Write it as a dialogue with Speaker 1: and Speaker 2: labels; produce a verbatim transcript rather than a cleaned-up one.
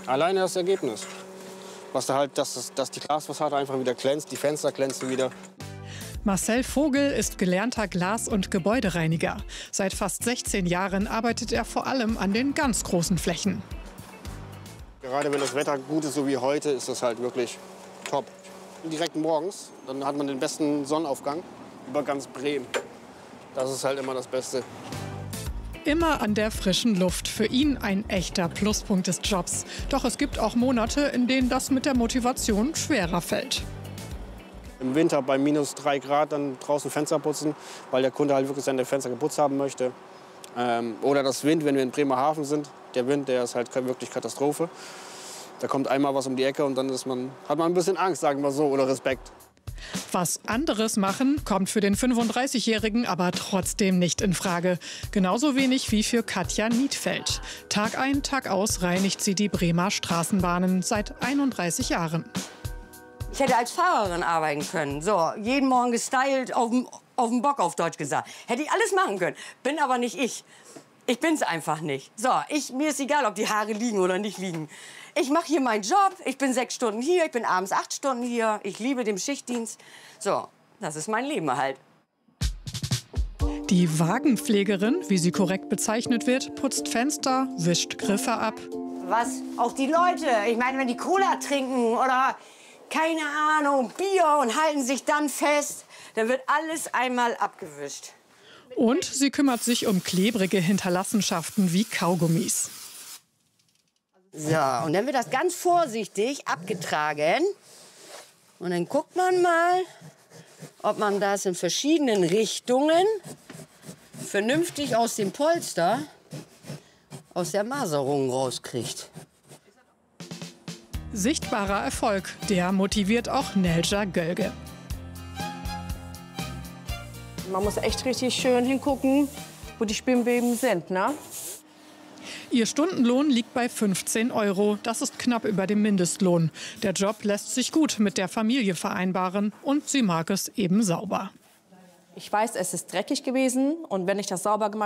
Speaker 1: Alleine das Ergebnis. Was da halt, dass, dass die Glasfassade einfach wieder glänzt, die Fenster glänzen wieder.
Speaker 2: Marcel Vogel ist gelernter Glas- und Gebäudereiniger. Seit fast sechzehn Jahren arbeitet er vor allem an den ganz großen Flächen.
Speaker 1: Gerade wenn das Wetter gut ist, so wie heute, ist das halt wirklich top. Direkt morgens, dann hat man den besten Sonnenaufgang über ganz Bremen. Das ist halt immer das Beste.
Speaker 2: Immer an der frischen Luft. Für ihn ein echter Pluspunkt des Jobs. Doch es gibt auch Monate, in denen das mit der Motivation schwerer fällt.
Speaker 1: Im Winter bei minus drei Grad dann draußen Fenster putzen, weil der Kunde halt wirklich seine Fenster geputzt haben möchte. Ähm, oder das Wind, wenn wir in Bremerhaven sind. Der Wind, der ist halt wirklich Katastrophe. Da kommt einmal was um die Ecke und dann ist man, hat man ein bisschen Angst, sagen wir so, oder Respekt.
Speaker 2: Was anderes machen, kommt für den fünfunddreißigjährigen aber trotzdem nicht in Frage. Genauso wenig wie für Katja Niedfeld. Tag ein, Tag aus reinigt sie die Bremer Straßenbahnen seit einunddreißig Jahren.
Speaker 3: Ich hätte als Fahrerin arbeiten können. So, jeden Morgen gestylt, auf dem, auf dem Bock, auf Deutsch gesagt. Hätte ich alles machen können. Bin aber nicht ich. Ich bin's einfach nicht. So, ich, mir ist egal, ob die Haare liegen oder nicht liegen. Ich mache hier meinen Job. Ich bin sechs Stunden hier, ich bin abends acht Stunden hier. Ich liebe den Schichtdienst. So, das ist mein Leben halt.
Speaker 2: Die Wagenpflegerin, wie sie korrekt bezeichnet wird, putzt Fenster, wischt Griffe ab.
Speaker 3: Was? Auch die Leute. Ich meine, wenn die Cola trinken oder, keine Ahnung, Bier und halten sich dann fest, dann wird alles einmal abgewischt.
Speaker 2: Und sie kümmert sich um klebrige Hinterlassenschaften wie Kaugummis.
Speaker 3: So, und dann wird das ganz vorsichtig abgetragen. Und dann guckt man mal, ob man das in verschiedenen Richtungen vernünftig aus dem Polster, aus der Maserung rauskriegt.
Speaker 2: Sichtbarer Erfolg, der motiviert auch Nelja Gölge.
Speaker 4: Man muss echt richtig schön hingucken, wo die Spinnweben sind, ne?
Speaker 2: Ihr Stundenlohn liegt bei fünfzehn Euro. Das ist knapp über dem Mindestlohn. Der Job lässt sich gut mit der Familie vereinbaren und sie mag es eben sauber.
Speaker 4: Ich weiß, es ist dreckig gewesen und wenn ich das sauber gemacht